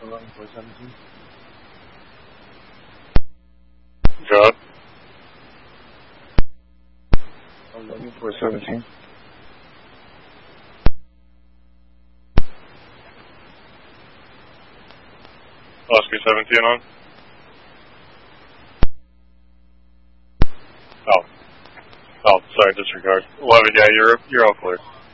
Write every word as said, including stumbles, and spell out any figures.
eleven four seventeen. Job. eleven four seventeen. Oscar seventeen on. Oh. Oh, sorry, disregard. eleven, yeah, you're, you're all clear.